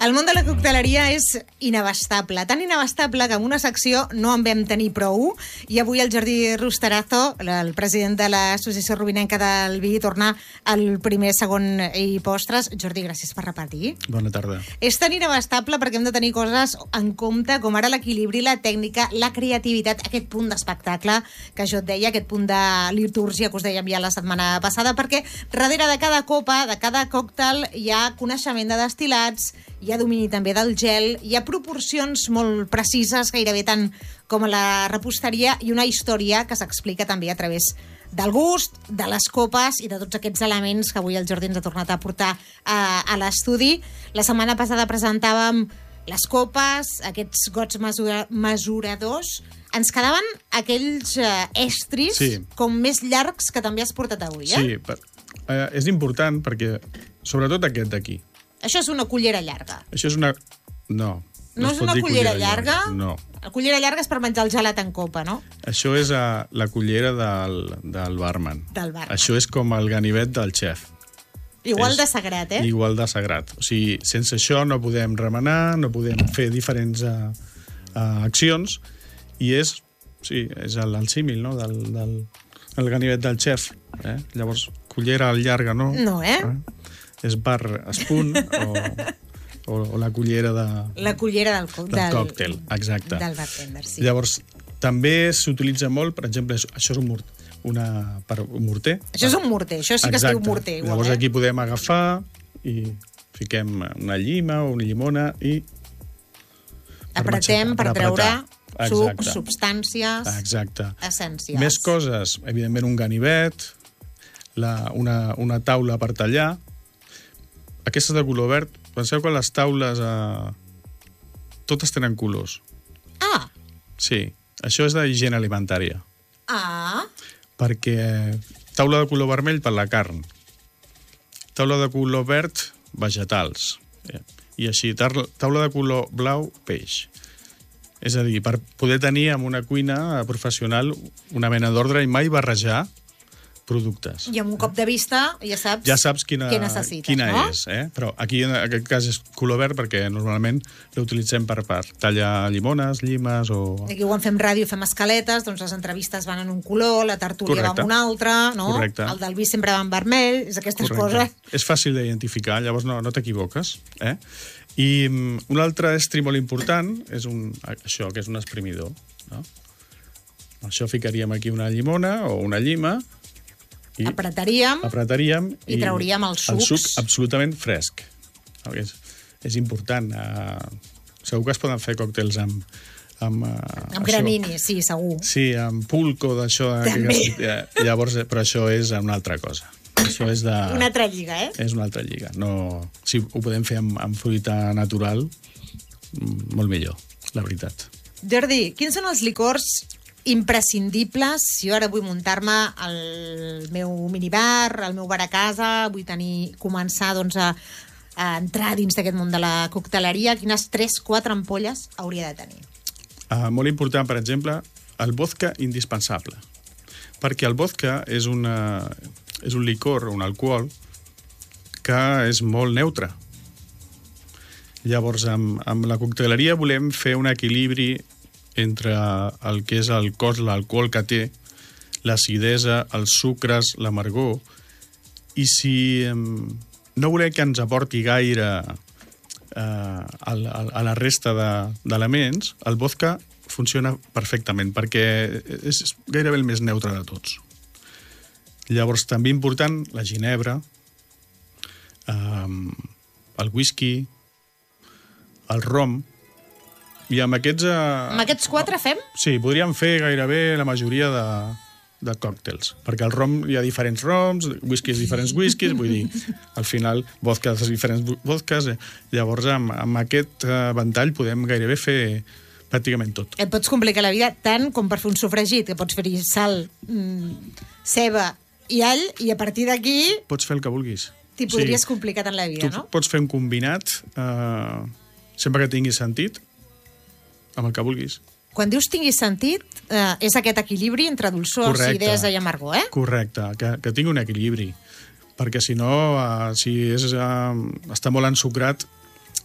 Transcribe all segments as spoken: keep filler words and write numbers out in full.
El món de la cocteleria és inabastable, tan inabastable que en una secció no en vam tenir prou, i avui el Jordi Rustarazo, el president de l'Associació Rubinenca del Vi, torna al primer, segon i postres. Jordi, gràcies per repartir. Bona tarda. És tan inabastable perquè hem de tenir coses en compte, com ara l'equilibri, la tècnica, la creativitat, aquest punt d'espectacle que jo et deia, aquest punt de litúrgia que us dèiem ja la setmana passada, perquè darrere de cada copa, de cada còctel, hi ha coneixement de destil·lats, hi ha domini també del gel, hi ha proporcions molt precises, gairebé tant com a la reposteria, i una història que s'explica també a través del gust, de les copes i de tots aquests elements que avui el Jordi ens ha tornat a portar a, a l'estudi. La setmana passada presentàvem les copes, aquests gots mesura, mesuradors. Ens quedaven aquells eh, estris sí. com més llargs que també has portat avui, eh? Sí, per, eh, és important perquè, sobretot aquest d'aquí. Això és una cullera llarga. Això és una... No. No, no és una cullera, cullera llarga? llarga? No. La cullera llarga és per menjar el gelat en copa, no? Això és uh, la cullera del, del barman. Del barman. Això és com el ganivet del xef. Igual és de sagrat, eh? Igual de sagrat. O sigui, sense això no podem remenar, no podem fer diferents uh, uh, accions, i és, sí, és el, el símil, no?, del, del el ganivet del xef. Eh? Llavors, cullera llarga, no? No, eh? eh? És bar spoon o, o, o la cullera de... La cullera del, del, del còctel, exacte. Del bartender, sí. Llavors, també s'utilitza molt, per exemple, això és un, mort, una, per, un morter. Això és un morter, això sí que exacte. es diu morter. Igual, Llavors eh? aquí podem agafar i fiquem una llima o una llimona i... Apretem per, per treure suc, exacte. substàncies, exacte. essències. Més coses, evidentment un ganivet, la, una, una taula per tallar. Aquestes de color verd, penseu que les taules eh, totes tenen colors. Ah! Sí, això és d'higiene alimentària. Ah! Perquè taula de color vermell per la carn, taula de color verd, vegetals, i així, taula de color blau, peix. És a dir, per poder tenir en una cuina professional una mena d'ordre i mai barrejar productes. I amb un cop de vista ja saps, ja saps quina, què necessites, quina no? és, eh? Però aquí en aquest cas és color verd perquè normalment l'utilitzem per, per tallar llimones, llimes o... Aquí quan fem ràdio fem escaletes, doncs les entrevistes van en un color, la tertúlia Correcte. va en un altre, no? Correcte. El del vi sempre va en vermell, és aquestes Correcte. coses. És fàcil d'identificar, llavors no, no t'equivoques, eh? I um, un altre estri molt important és un, això, que és un exprimidor, no? Això ficaríem aquí una llimona o una llima, i apretaríem, apretaríem i, i trauríem els sucs. El suc absolutament fresc. És, és important. Uh, segur que es poden fer còctels amb... Amb, uh, amb granini, sí, segur. Sí, amb pulco d'això. També. Que, llavors, però això és una altra cosa. Això és de... Una altra lliga, eh? És una altra lliga. No, si ho podem fer amb, amb fruita natural, molt millor, la veritat. Jordi, quins són els licors imprescindibles? Jo ara vull muntar-me el meu minibar, el meu bar a casa, vull tenir, començar doncs, a, a entrar dins d'aquest món de la cocteleria. Quines tres, quatre ampolles hauria de tenir? Uh, molt important, per exemple, el vodka indispensable. Perquè el vodka és, una, és un licor, un alcohol, que és molt neutre. Llavors, amb, amb la cocteleria volem fer un equilibri entre el que és el cos, l'alcohol que té, l'acidesa, els sucres, l'amargor, i si eh, no volem que ens aporti gaire eh, a, a, a la resta d'elements, de, el vodka funciona perfectament, perquè és gairebé el més neutre de tots. Llavors, també important, la ginebra, eh, el whisky, el rom. I amb aquests... Eh, amb aquests quatre fem? Sí, podríem fer gairebé la majoria de, de còctels, perquè el rom hi ha diferents roms, whiskies diferents whiskies, vull dir, al final, vodkas diferents vodkas, eh? Llavors amb, amb aquest eh, ventall podem gairebé fer pràcticament tot. Et pots complicar la vida tant com per fer un sofregit, que pots fer-hi sal, mm, ceba i all, i a partir d'aquí... Pots fer el que vulguis. T'hi podries sí. complicar tant la vida, tu no? Pots fer un combinat, eh, sempre que tingui sentit, amb el que vulguis. Quan dius tingui sentit, eh, és aquest equilibri entre dolçor, acidesa i amargor, eh? Correcte, que, que tingui un equilibri. Perquè si no, eh, si és, eh, està molt ensucrat,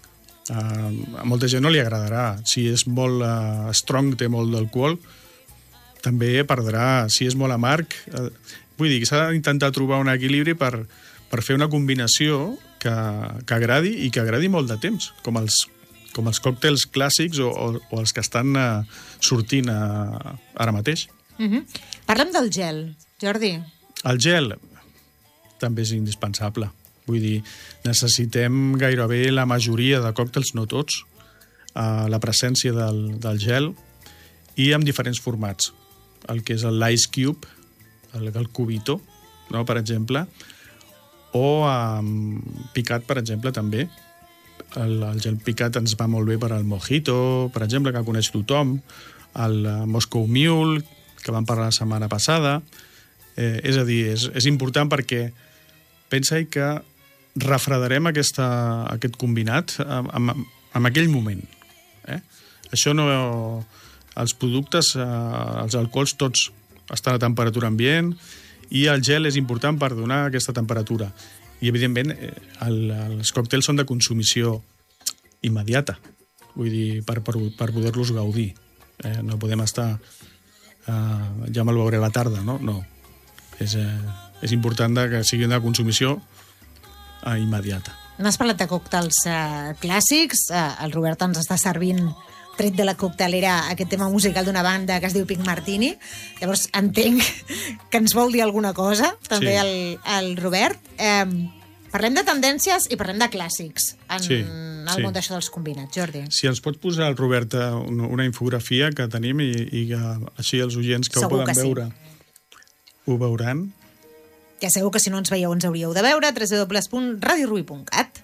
Uh, a molta gent no li agradarà. Si és molt uh, strong, té molt d'alcohol, també perdrà. Si és molt amarg... Uh, vull dir que s'ha d'intentar trobar un equilibri per, per fer una combinació que, que agradi i que agradi molt de temps, com els, com els còctels clàssics o, o, o els que estan uh, sortint uh, ara mateix. Uh-huh. Parlem del gel, Jordi. El gel també és indispensable. Vull dir, necessitem gairebé la majoria de còctels, no tots, uh, la presència del, del gel i amb diferents formats. El que és l'Ice Cube, el, el cubito, no, per exemple, o um, picat, per exemple, també. El, el gel picat ens va molt bé per al mojito, per exemple, que coneix tothom, el uh, Moscow Mule, que vam parlar la setmana passada. Eh, és a dir, és, és important perquè pensa-hi que refredarem aquesta, aquest combinat en, en, en aquell moment. Eh? Això no... Els productes, eh, els alcohols, tots estan a temperatura ambient i el gel és important per donar aquesta temperatura. I, evidentment, el, els còctels són de consumició immediata. Vull dir, per, per, per poder-los gaudir. Eh, no podem estar... Eh, ja me'l veuré a la tarda, no? No. És, eh, és important que siguin de consumició eh, immediata. N'has parlat de còctels eh, clàssics. Eh, el Robert ens està servint, tret de la coctelera, aquest tema musical d'una banda que es diu Pink Martini. Llavors entenc que ens vol dir alguna cosa, també sí. el, el Robert. Eh, parlem de tendències i parlem de clàssics en sí, el sí. món d'això dels combinats. Jordi. Si ens pots posar, el Robert, una, una infografia que tenim i, i que així els oients que Segur ho poden que veure sí. ho veuran. Ja sabeu que si no ens veieu ens hauríeu de veure, w w w punt radio ruy punt cat.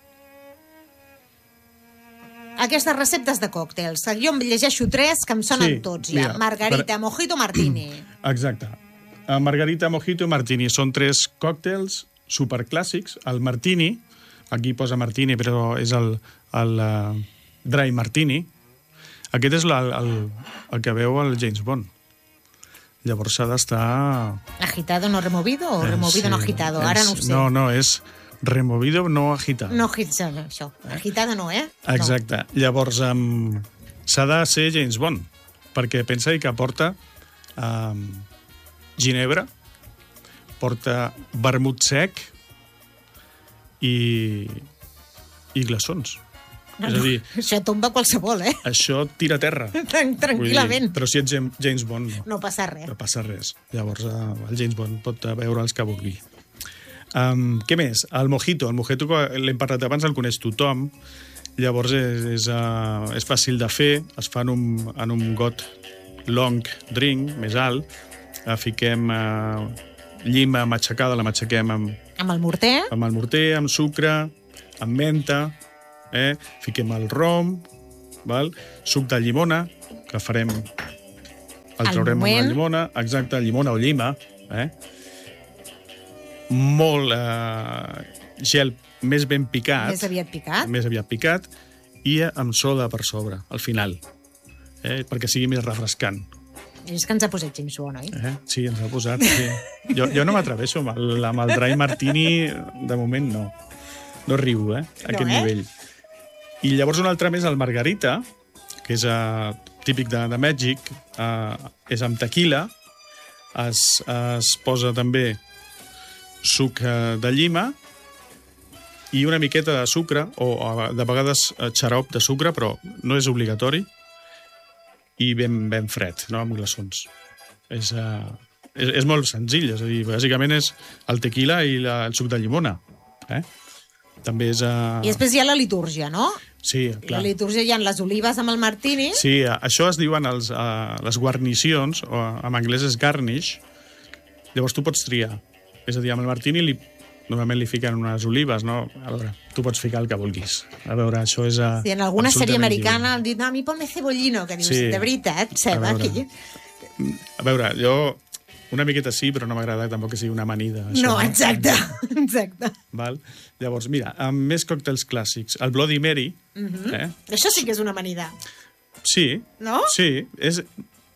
Aquestes receptes de còctels. Jo em llegeixo tres que em sonen sí, tots ja. Mira, Margarita, per... Mojito, Martini. Exacte. Margarita, Mojito i Martini són tres còctels superclàssics. El Martini, aquí posa Martini, però és el, el uh, Dry Martini. Aquest és la, el, el que veu el James Bond. Llavors s'ha d'estar... Agitado, no removido, o removido, sí, no agitado? Ara no ho sé. No, no, és... Removido, no agitado. No agitado, això. Agitado no, eh? Exacte. No. Llavors, um, s'ha de ser James Bond, perquè pensa que porta um, ginebra, porta vermut sec i, i glaçons. No, és a dir... No, això tomba qualsevol, eh? Això tira a terra. Tranquil·lament. Dir, però si ets James Bond, no. No passa res. No passa res. Llavors, el James Bond pot veure els que vulgui. Um, què més? El mojito. El mojito, l'hem parlat abans, el coneix tothom. Llavors és, és, uh, és fàcil de fer. Es fa en un, en un got long drink, més alt. Uh, fiquem uh, llima matxacada, la matxaquem amb... Amb el morter? Amb el morter, amb sucre, amb menta. Eh? Fiquem el rom, val? Suc de llimona, que farem... El traurem amb la llimona. Exacte, llimona o llima. Eh? Molt eh, gel més ben picat. Més aviat picat. Més aviat picat. I amb soda per sobre, al final. Eh, perquè sigui més refrescant. És que ens ha posat James Bond, oi? Eh? Sí, ens ha posat, sí. Jo, jo no m'atreveixo amb el, amb el Dry Martini, de moment no. No riu, eh? A aquest no, eh? nivell. I llavors un altre més, el Margarita, que és uh, típic de, de Mèxic, uh, és amb tequila. Es, es posa també suc de llima i una miqueta de sucre, o de vegades xarop de sucre, però no és obligatori, i ben, ben fred, no? Amb glaçons. És, uh, és, és molt senzill, és a dir, bàsicament és el tequila i la, el suc de llimona. Eh? També és... Uh... I després hi ha la litúrgia, no? Sí, clar. La litúrgia hi ha les olives amb el martini. Sí, això es diuen els, uh, les guarnicions, o en anglès és garnish. Llavors tu pots triar. És a dir, amb el martini li, normalment li fiquen unes olives, no? A veure, tu pots ficar el que vulguis. A veure, això és... A, sí, en alguna sèrie americana han dit, no, a mi ponme cebollino, que dius, sí, de veritat, ceba, aquí. A veure, jo una miqueta sí, però no m'agrada tampoc que sigui una amanida. Això, no, exacte, no? Exacte. Val? Llavors, mira, amb més còctels clàssics, el Bloody Mary... Mm-hmm. eh? Això sí que és una amanida. Sí. No? Sí, és...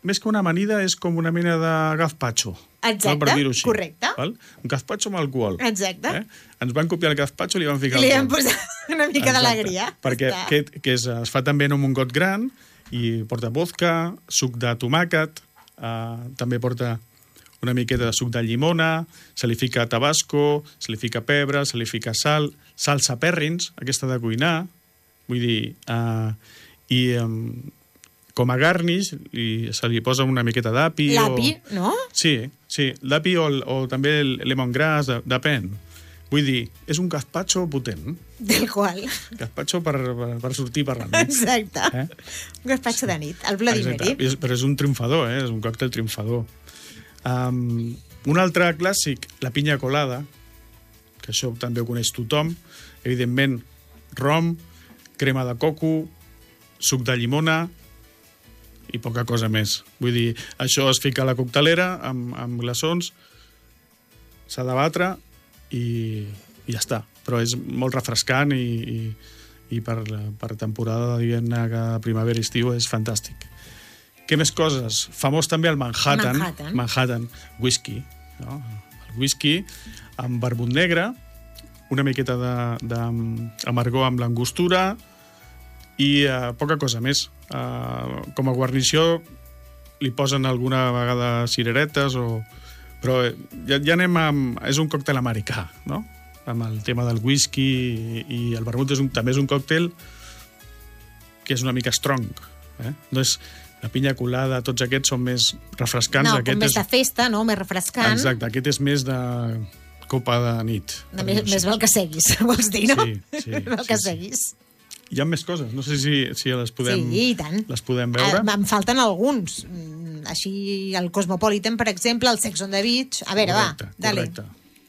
més que una amanida, és com una mena de gazpacho. Exacte, per dir-ho així, correcte. Val? Un gazpacho amb alcohol. Exacte. Eh? Ens van copiar el gazpacho i li van ficar Li alcohol. han posat una mica d'alegria. Perquè Està. aquest, que és, es fa també en un got gran i porta vodka, suc de tomàquet, eh, també porta una miqueta de suc de llimona, se li fica tabasco, se li fica pebre, se li fica sal, salsa pèrrins, aquesta de cuinar, vull dir, eh, i eh, com a garnish i se li posa una miqueta d'api. L'api, o... no? Sí, sí, l'api o, o també el lemongrass, de, depèn. Vull dir, és un gazpacho potent. Del qual. Gazpacho per, per, per sortir per la nit. Exacte. Eh? Un gazpacho de nit, el Bloody Mary. És, però és un triomfador, eh? És un còctel triomfador. Um, un altre clàssic, la pinya colada, que això també ho coneix tothom. Evidentment, rom, crema de coco, suc de llimona i poca cosa més. Vull dir, això es fica a la coctelera amb, amb glaçons, s'ha de batre i, i ja està. Però és molt refrescant i, i, i per, per temporada de primavera-estiu és fantàstic. Què més coses? Famós també el Manhattan. Manhattan. Manhattan, whisky. No? El whisky amb vermut negre, una miqueta d'amargor amb l'angostura i uh, poca cosa més. Uh, com a guarnició li posen alguna vegada cireretes o... però ja, ja anem amb... és un còctel americà, no? Amb el tema del whisky i, i el vermut és un, també és un còctel que és una mica strong, eh? No és la pinya colada, tots aquests són més refrescants. No, aquest com més és... de festa, no? Més refrescant. Exacte, aquest és més de copa de nit. De més, més val que seguis, vols dir, no? Sí, sí. Més val sí, que sí. seguis. Hi ha més coses, no sé si, si les podem, Sí, i tant. les podem veure. Ah, em falten alguns. Mm, Així, el Cosmopolitan, per exemple, el Sex on the Beach. A veure, correcte, va, dale. correcte.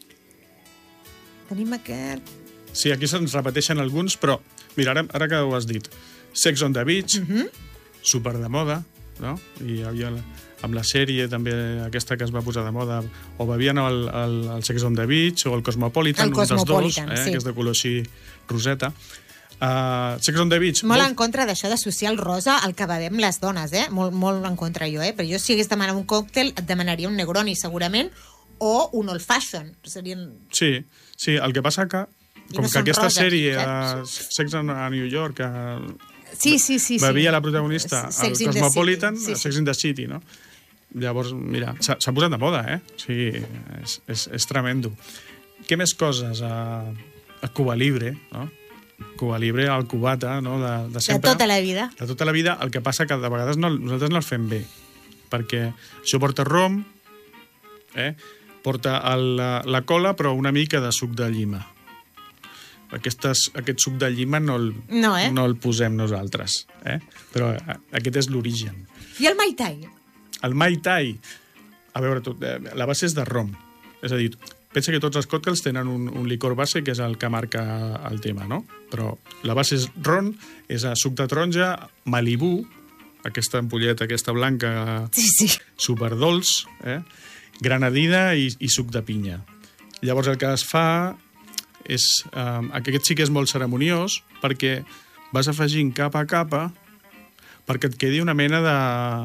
Tenim aquest... Sí, aquí se'ns repeteixen alguns, però mira, ara, ara que ho has dit, Sex on the Beach, Uh -huh. super de moda, no? I hi havia la, amb la sèrie també aquesta que es va posar de moda, o bevien el, el, el Sex on the Beach o el Cosmopolitan, El un dels Cosmopolitan, dos, eh, sí. que és de color així roseta. Uh, Sex on the Beach... Molt molt- en contra d'això d'associar el rosa al que bevem les dones, eh? Molt, molt en contra jo, eh? Però jo si hagués demanat un còctel et demanaria un Negroni, segurament, o un Old Fashion. Serien... Sí, sí, el que passa que, I com no que són aquesta roses, sèrie, eh? uh, Sex a New York, uh, Sí, sí, sí. sí. bevia la protagonista Sex al in the Cosmopolitan, City, sí, sí. Sex in the City, no? Llavors, mira, s'ha s'ha posat de moda, eh? O sigui, és, és, és tremendo. Què més coses? A, a Cuba Libre, no? Cuba Libre, el cubata, no? De, de De sempre. tota la vida. De tota la vida, el que passa que de vegades no, nosaltres no el fem bé, perquè això porta rom, eh? Porta el, la, la cola, però una mica de suc de llima. Aquestes, aquest suc de llima no el, No, eh? no el posem nosaltres, eh? Però a- aquest és l'origen. I el Mai Tai? El Mai Tai, a veure, tot, eh, la base és de rom. És a dir, pensa que tots els còctels tenen un, un licor base que és el que marca el tema, no? Però la base és ron, és a suc de taronja, Malibú, aquesta ampolleta, aquesta blanca Sí, sí. superdolç, eh? Granadina i, i suc de pinya. Llavors el que es fa és... Eh, aquest sí que és molt cerimoniós perquè vas afegint capa a capa perquè et quedi una mena de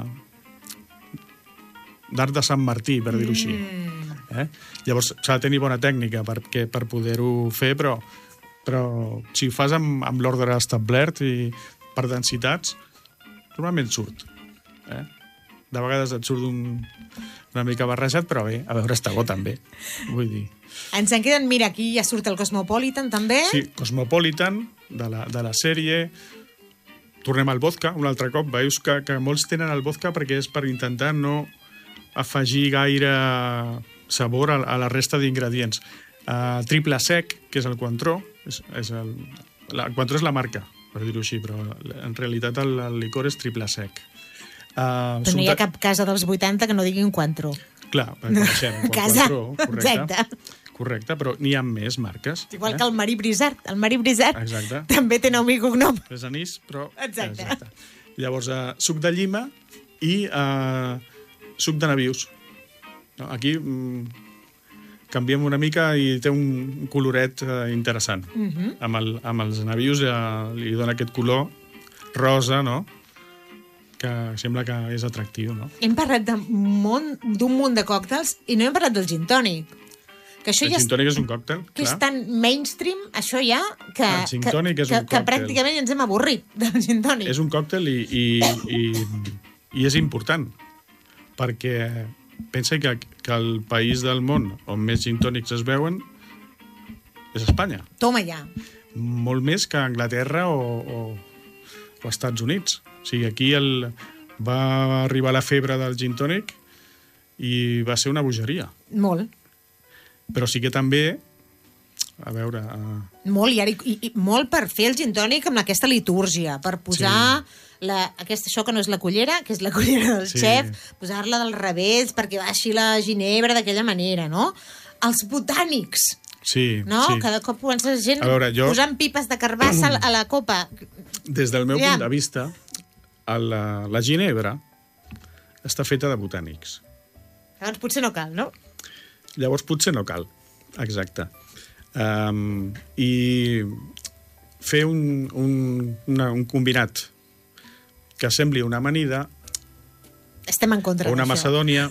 d'art de Sant Martí, per dir-ho així. Mm. Eh? Llavors s'ha de tenir bona tècnica perquè, per poder-ho fer, però, però si ho fas amb, amb l'ordre establert i per densitats, normalment surt. Eh? De vegades et surt un, una mica barrejat, però bé, a veure, està bo també. Vull dir... Ens en queden, mira, aquí ja surt el Cosmopolitan, també. Sí, Cosmopolitan, de la, de la sèrie. Tornem al vodka, un altre cop. Veus que, que molts tenen el vodka perquè és per intentar no afegir gaire sabor a, a la resta d'ingredients. Uh, triple sec, que és el Cointreau, és, és el, la, el Cointreau és la marca, per dir-ho així, però en realitat el, el licor és triple sec. Uh, Però no hi ha cap casa dels vuitanta que no digui un Cointreau. Clar, coneixem. Casa, Cointreau, correcte. exacte. Correcte, però n'hi ha més marques. Igual eh? que el Marí Brizard. El Marí Brizard Exacte. també té nom i cognom. És anís, però... Exacte. Llavors, uh, suc de llima i uh, suc de nabius. No, aquí mm, canviem una mica i té un coloret uh, interessant. Uh -huh. amb, el, amb els nabius uh, li dona aquest color rosa, no? que sembla que és atractiu, no? Hem parlat d'un munt, d'un munt de còctels i no hem parlat del gin tònic. Que això el ja gin tònic és un còctel, que clar. és tan mainstream, això ja, que, El gin tònic que, és un que, que còctel. pràcticament ens hem avorrit del gin tònic. És un còctel i, i, i, i és important, perquè pensa que, que el país del món on més gin tònics es veuen és Espanya. Toma ja. Molt més que Anglaterra o, o, o Estats Units. O sigui, aquí el, va arribar la febre del gin tònic i va ser una bogeria. Molt. Però sí que també, a veure... Uh... Molt, i, ara, i, i molt per fer el gin tònic amb aquesta litúrgia, per posar sí. la, aquesta, això que no és la cullera, que és la cullera del Sí. xef, posar-la del revés perquè baixi la ginebra d'aquella manera, no? Els botànics, Sí, no? sí. Cada cop comença la gent A veure, jo- posant pipes de carbassa a la copa. Des del meu Ja. punt de vista, la, la ginebra està feta de botànics. Llavors potser no cal, no? Llavors potser no cal, exacte. Um, I fer un, un, una, un combinat que sembli una amanida Estem en contra o una d'això. macedònia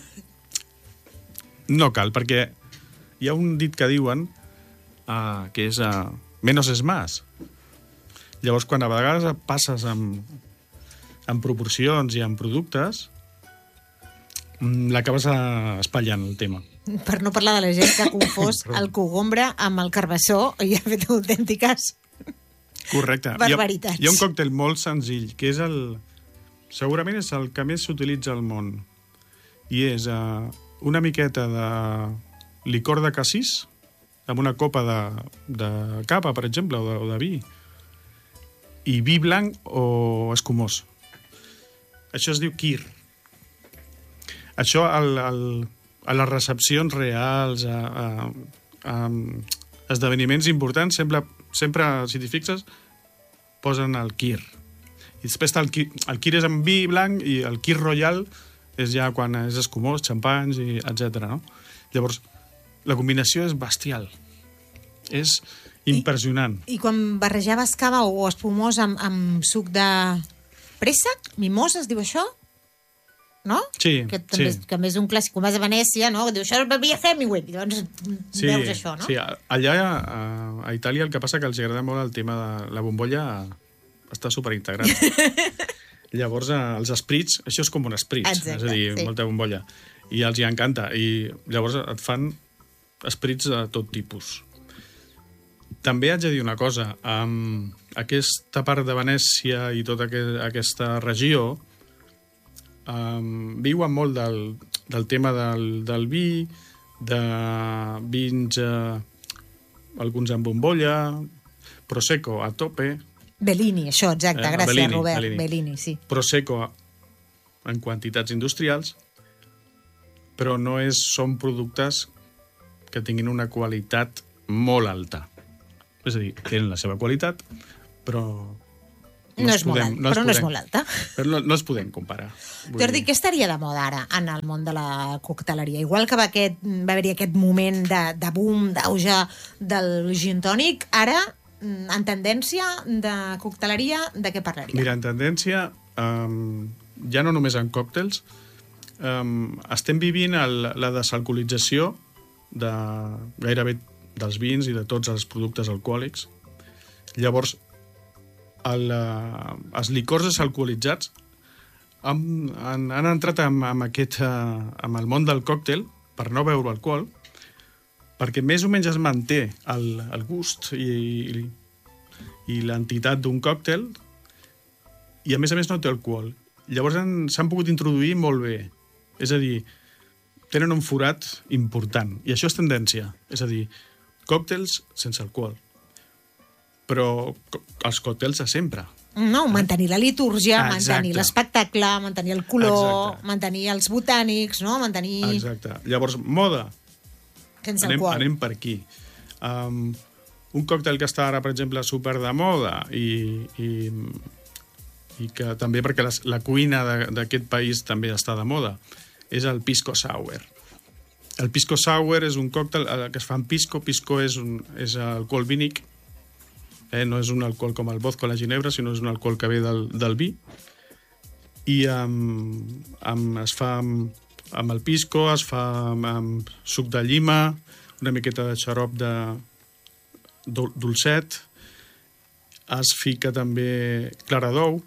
no cal, perquè hi ha un dit que diuen uh, que és uh, menos es más. Llavors, quan a vegades passes amb, amb proporcions i amb productes, mm, l'acabes uh, espatllant el tema. Per no parlar de la gent que ha confós Perdó. el cogombre amb el carbassó i ha fet autèntiques... Correcte. Barbaritats. Hi ha, hi ha un còctel molt senzill, que és el... Segurament és el que més s'utilitza al món. I és uh, una miqueta de licor de cassís, amb una copa de, de capa, per exemple, o de, o de vi, i vi blanc o escumós. Això es diu kir. Això, al, al, a les recepcions reals, a, a, a esdeveniments importants, sempre, sempre, si t'hi fixes, posen el kir. I després està el kir, el kir és amb vi blanc i el kir royal és ja quan és escumós, xampanys, i etcètera. No? Llavors, la combinació és bestial. És impressionant. I, I quan barrejaves cava o espumós amb, amb suc de préssec, mimosa, es diu això? No? Sí, que també, sí. és, que també és un clàssic, quan vas a Venècia, no? Que diu, això el bevia Hemingway, i llavors Sí, veus això, no? sí, allà a, a Itàlia el que passa que els agrada molt el tema de la bombolla, està superintegrat. Llavors, eh, els esprits, això és com un esprit, Exacte, és a dir, sí. molta bombolla. I els hi encanta. I llavors et fan esprits de tot tipus. També haig de dir una cosa. Um, aquesta part de Venècia i tota aqu aquesta regió um, viuen molt del, del tema del, del vi, de vins, eh, alguns amb bombolla, Prosecco a tope, Bellini, això, exacte, Eh, gràcies, Bellini, Robert. Bellini. Bellini, sí. Prosecco en quantitats industrials, però no és, són productes que tinguin una qualitat molt alta. És a dir, tenen la seva qualitat, però No, els és molt podem- alta, els però no és podem- molt alta. Però no, no els podem comparar. Vull Jordi, què estaria de moda ara en el món de la cocteleria? Igual que va, aquest, va haver-hi aquest moment de, de boom, d'auge del gin tònic, ara, mm, en tendència de cocteleria, de què parlaria? Mira, en tendència, um, ja no només en còctels, um, estem vivint el, la desalcoholització de gairebé dels vins i de tots els productes alcohòlics. Llavors, el, uh, els licors desalcoholitzats han, han, han entrat amb, amb, aquest, uh, amb el món del còctel per no beure alcohol, perquè més o menys es manté el, el gust i, i, i l'entitat d'un còctel, i a més a més no té alcohol. Llavors s'han pogut introduir molt bé. És a dir, tenen un forat important. I això és tendència. És a dir, còctels sense alcohol. Però els còctels de sempre. No, mantenir la litúrgia, Exacte. mantenir l'espectacle, mantenir el color, Exacte. mantenir els botànics, no? Mantenir... Exacte. Llavors, moda. Sense Anem, alcohol. anem per aquí. Um, un còctel que està ara, per exemple, super de moda i, i, i que també perquè la, la cuina d'aquest país també està de moda, és el pisco sour. El pisco sour és un còctel que es fa amb pisco. Pisco és, un, és alcohol vínic. Eh? No és un alcohol com el vodka o la ginebra, sinó és un alcohol que ve del, del vi. i amb, amb, es fa amb, amb el pisco, es fa amb, amb suc de llima, una miqueta de xarop de dol, dolcet, es fica també clara d'ou,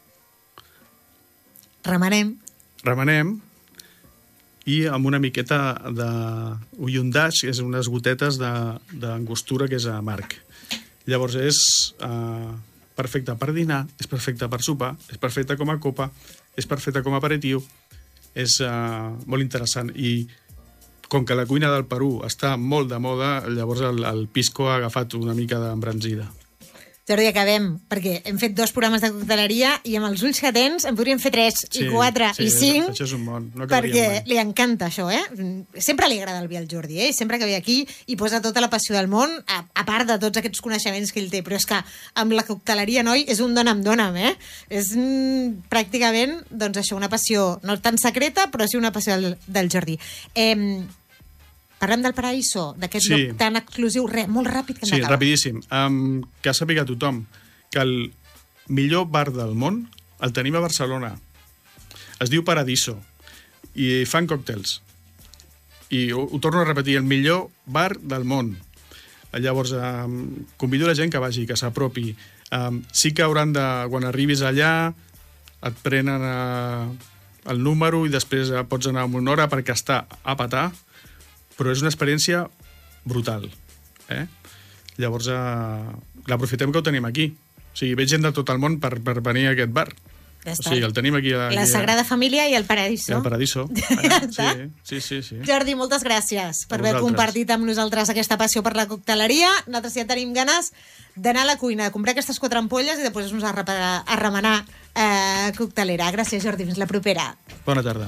remenem, remenem, i amb una miqueta de ulldundaix, que és unes gotetes d'angostura, que és amarg. Llavors és eh, perfecte per dinar, és perfecte per sopar, és perfecte com a copa, és perfecte com a aperitiu, és eh, molt interessant. I com que la cuina del Perú està molt de moda, llavors el, el pisco ha agafat una mica d'embranzida. Jordi, acabem, perquè hem fet dos programes de cocteleria i amb els ulls que tens en podríem fer tres, sí, i quatre, sí, i cinc, això és un món. No perquè mai. li encanta això, eh? Sempre li agrada el vi al Jordi, eh? Sempre que ve aquí i posa tota la passió del món, a, a part de tots aquests coneixements que ell té, però és que amb la cocteleria, noi, és un dona'm dona'm, eh? És mm, pràcticament, doncs això, una passió no tan secreta, però sí una passió del, del Jordi. Eh, Parlem del Paraíso, d'aquest sí. lloc tan exclusiu. Re, molt ràpid que hem sí, d'acabar. Rapidíssim. Um, que sàpiga tothom que el millor bar del món el tenim a Barcelona. Es diu Paradiso. I fan còctels. I ho, ho torno a repetir, el millor bar del món. Llavors, um, convido la gent que vagi, que s'apropi. Um, sí que hauran de, quan arribis allà, et prenen uh, el número i després uh, pots anar amb una hora perquè està a petar, però és una experiència brutal. Eh? Llavors, eh, l'aprofitem que ho tenim aquí. O sigui, veig gent de tot el món per, per venir a aquest bar. Ja o sigui, el tenim aquí. A, la aquí Sagrada a... Família i el Paradiso. I el Paradiso. Ja està. Sí, sí, sí, sí. Jordi, moltes gràcies per haver compartit amb nosaltres aquesta passió per la cocteleria. Nosaltres ja tenim ganes d'anar a la cuina, de comprar aquestes quatre ampolles i després nos a, a remenar eh, coctelera. Gràcies, Jordi. Fins la propera. Bona tarda.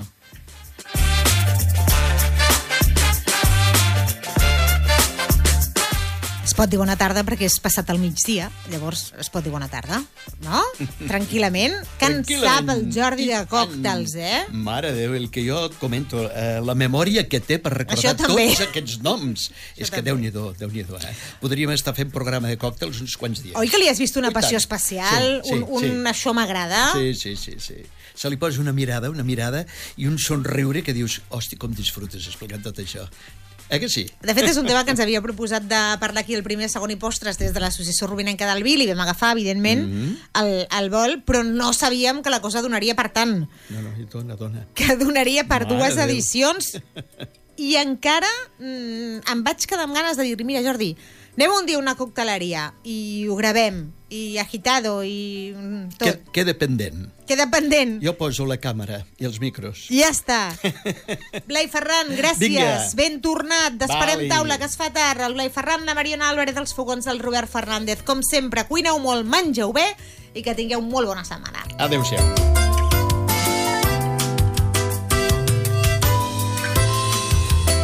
Es pot dir bona tarda perquè és passat el migdia, llavors es pot dir bona tarda, no? Tranquil·lament. Que en sap el Jordi de còctels, eh? Mare de Déu, el que jo et comento, eh, la memòria que té per recordar tots aquests noms. Això és que Déu-n'hi-do, Déu-n'hi-do, eh? Podríem estar fent programa de còctels uns quants dies. Oi que li has vist una passió especial? Sí, sí, un, un sí. Això m'agrada? Sí, sí, sí, sí. Se li posa una mirada, una mirada i un somriure que dius, hosti, com disfrutes explicant tot això. Eh que sí? De fet, és un tema que ens havia proposat de parlar aquí el primer, segon i postres des de l'Associació Rubinenca del Vi. Li vam agafar, evidentment, mm-hmm. el, el vol, però no sabíem que la cosa donaria per tant. No, no, i dona, dona. Que donaria per Mare dues Déu. edicions. I encara mm, em vaig quedar amb ganes de dir, mira, Jordi, anem un dia a una cocteleria i ho gravem, i agitado, i tot. Que, queda pendent. Queda pendent. Jo poso la càmera i els micros. Ja està. Blai Ferran, gràcies. Vinga. Ben tornat. D'Esperem Vale. Taula, que es fa tard. El Blai Ferran, la Mariona Álvarez, dels fogons del Robert Fernández. Com sempre, cuineu molt, mengeu bé i que tingueu molt bona setmana. Adéu-siau.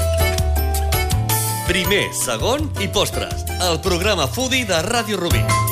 Primer, segon i postres. El programa foodie de Ràdio Rubí.